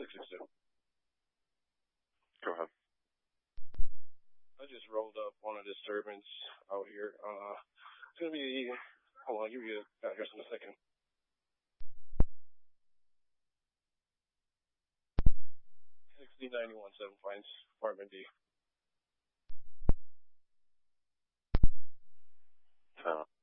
662. Go ahead. I just rolled up on a disturbance out here. It's gonna be. Hold on, I'll give you the address in a second. 6091 Seven Pines, Apartment D.